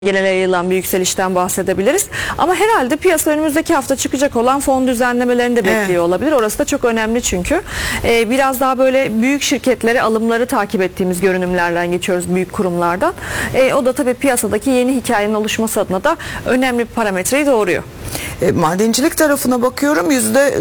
genel yayılan bir yükselişten bahsedebiliriz. Ama herhalde piyasa önümüzdeki hafta çıkacak olan fon düzenlemelerini de bekliyor olabilir. Orası da çok önemli çünkü. Biraz daha böyle büyük şirketleri, alımları takip ettiğimiz görünümlerden geçiyoruz, büyük kurumlardan. O da tabii piyasadaki yeni hikayenin oluşması adına da önemli bir parametreyi doğuruyor. Madencilik tarafına bakıyorum,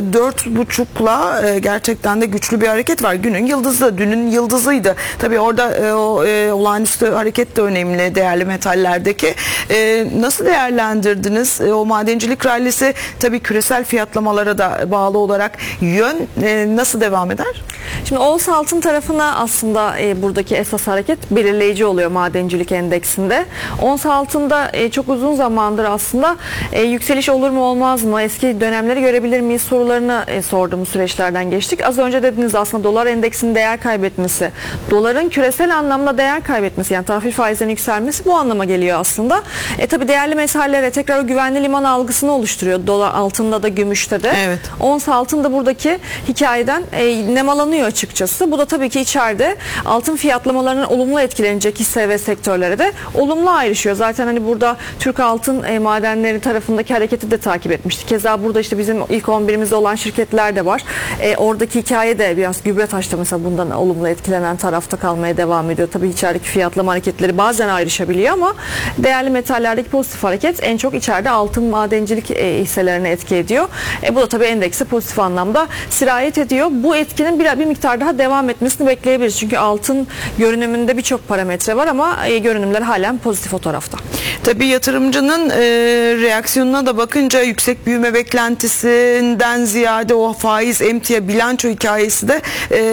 %4,5'la gerçekten de güçlü bir hareket var. Günün yıldızı, dünün yıldızıydı. Tabii orada olağanüstü hareket de önemli değerli metallerdeki. Nasıl değerlendirdiniz? O madencilik rallisi tabii küresel fiyatlamalara da bağlı olarak yön nasıl devam eder? Şimdi ons altın tarafına aslında buradaki esas hareket belirleyici oluyor madencilik endeksinde. Ons altında çok uzun zamandır aslında yükseliş olur mu olmaz mı, eski dönemleri görebilir miyiz sorularını sorduğumuz süreçlerden geçtik. Az önce dediniz aslında dolar endeksinin değer kaybetmesi, doların küresel anlamda değer kaybetmesi, yani tahvil faizlerinin yükselmesi bu anlama geliyor aslında. Tabii değerli metallere tekrar o güvenli liman algısını oluşturuyor. Dolar altında da gümüşte de. Evet. Ons altın da buradaki hikayeden nemalanıyor açıkçası. Bu da tabii ki içeride altın fiyatlamalarının olumlu etkilenecek hisse ve sektörlere de olumlu ayrışıyor. Zaten hani burada Türk Altın Madenleri tarafındaki hareketi de takip etmiştik. Keza burada işte bizim ilk 11'imizde olan şirketler de var. Oradaki hikaye de biraz Gübretaş'ta mesela bundan olumlu etkilenen tarafta kalmaya devam ediyor. Tabii içerideki fiyatlama hareketleri bazen ayrışabiliyor ama değerli metallerdeki pozitif hareket en çok içeride altın madencilik hisselerine etki ediyor. Bu da tabii endekse pozitif anlamda sirayet ediyor. Bu etkinin bir miktar daha devam etmesini bekleyebiliriz. Çünkü altın görünümünde birçok parametre var ama görünümler halen pozitif o tarafta. Tabii yatırımcının reaksiyonuna da bakınca yüksek büyüme beklentisinden ziyade o faiz, emtia, bilanço hikayesi de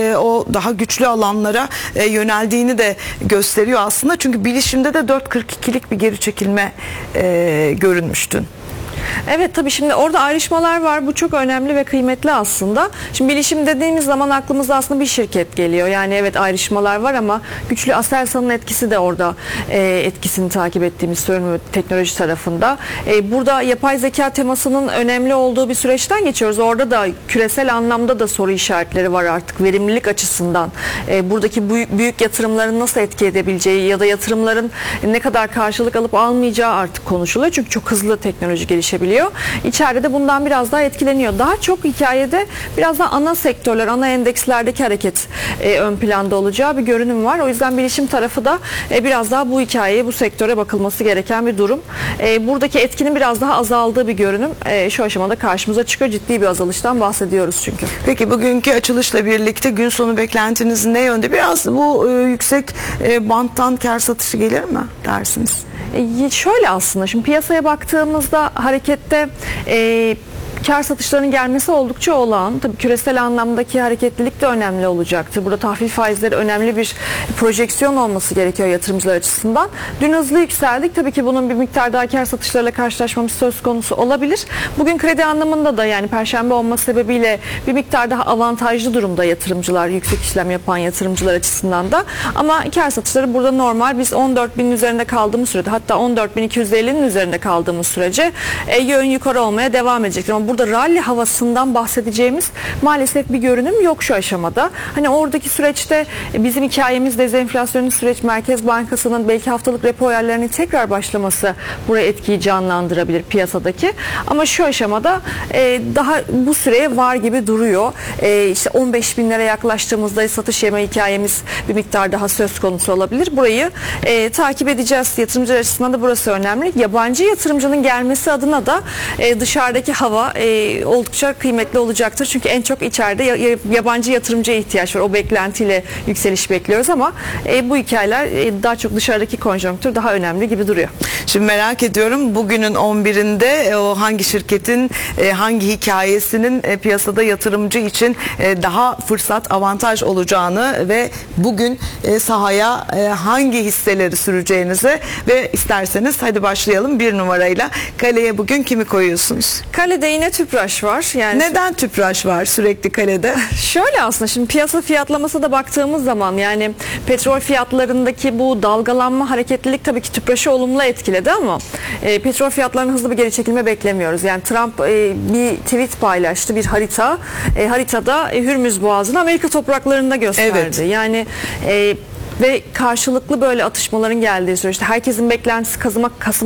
o daha güçlü alanlara yöneldiğini de gösteriyor aslında. Çünkü bilişimde de 4.42'lik bir geri çekilme görünmüştü. Evet, tabii şimdi orada ayrışmalar var. Bu çok önemli ve kıymetli aslında. Şimdi bilişim dediğimiz zaman aklımıza aslında bir şirket geliyor. Yani evet, ayrışmalar var ama güçlü Aselsan'ın etkisi de orada etkisini takip ettiğimiz söyleniyor teknoloji tarafında. Burada yapay zeka temasının önemli olduğu bir süreçten geçiyoruz. Orada da küresel anlamda da soru işaretleri var artık verimlilik açısından. Buradaki büyük yatırımların nasıl etki edebileceği ya da yatırımların ne kadar karşılık alıp almayacağı artık konuşuluyor. Çünkü çok hızlı teknoloji gelişebiliyor. İçeride de bundan biraz daha etkileniyor. Daha çok hikayede biraz daha ana sektörler, ana endekslerdeki hareket ön planda olacağı bir görünüm var. O yüzden bilişim tarafı da biraz daha bu hikayeye, bu sektöre bakılması gereken bir durum. Buradaki etkinin biraz daha azaldığı bir görünüm şu aşamada karşımıza çıkıyor. Ciddi bir azalıştan bahsediyoruz çünkü. Peki bugünkü açılışla birlikte gün sonu beklentiniz ne yönde? Biraz bu yüksek banttan kar satışı gelir mi dersiniz? Şöyle aslında şimdi piyasaya baktığımızda harekette kar satışlarının gelmesi oldukça olağan. Tabii küresel anlamdaki hareketlilik de önemli olacaktır. Burada tahvil faizleri önemli bir projeksiyon olması gerekiyor yatırımcılar açısından. Dün hızlı yükseldik. Tabii ki bunun bir miktar daha kar satışlarıyla karşılaşmamız söz konusu olabilir. Bugün kredi anlamında da, yani Perşembe olması sebebiyle bir miktar daha avantajlı durumda yatırımcılar, yüksek işlem yapan yatırımcılar açısından da. Ama kar satışları burada normal. Biz 14.000'in üzerinde kaldığımız sürede, hatta 14.250'nin üzerinde kaldığımız sürece yön yukarı olmaya devam edecektir. Ama burada rally havasından bahsedeceğimiz maalesef bir görünüm yok şu aşamada. Hani oradaki süreçte bizim hikayemiz dezenflasyonist süreç, Merkez Bankası'nın belki haftalık repo ayarlarının tekrar başlaması buraya etkiyi canlandırabilir piyasadaki. Ama şu aşamada daha bu süreye var gibi duruyor. İşte 15.000'lere yaklaştığımızda satış yeme hikayemiz bir miktar daha söz konusu olabilir. Burayı takip edeceğiz. Yatırımcılar açısından da burası önemli. Yabancı yatırımcının gelmesi adına da dışarıdaki hava oldukça kıymetli olacaktır. Çünkü en çok içeride yabancı yatırımcıya ihtiyaç var. O beklentiyle yükseliş bekliyoruz ama bu hikayeler daha çok dışarıdaki konjonktür daha önemli gibi duruyor. Şimdi merak ediyorum, bugünün 11'inde o hangi şirketin hangi hikayesinin piyasada yatırımcı için daha fırsat, avantaj olacağını ve bugün sahaya hangi hisseleri süreceğinizi ve isterseniz hadi başlayalım bir numarayla. Kaleye bugün kimi koyuyorsunuz? Kalede yine Tüpraş var. Yani neden Tüpraş var sürekli kalede? Şöyle aslında şimdi piyasa fiyatlaması da baktığımız zaman, yani petrol fiyatlarındaki bu dalgalanma, hareketlilik tabii ki Tüpraş'ı olumlu etkiledi ama petrol fiyatlarının hızlı bir geri çekilme beklemiyoruz. Yani Trump bir tweet paylaştı, bir haritada Hürmüz Boğazı'nı Amerika topraklarında gösterdi. Evet. Yani ve karşılıklı böyle atışmaların geldiği süreçte herkesin beklentisi Kasım